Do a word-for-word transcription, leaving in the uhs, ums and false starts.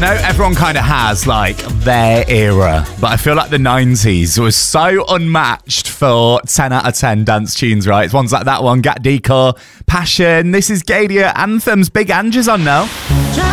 know everyone kind of has, like, their era, but I feel like the nineties was so unmatched for ten out of ten dance tunes, right? It's ones like that one, Gat Decor, Passion. This is Gadia Anthems. Big Angie's on now.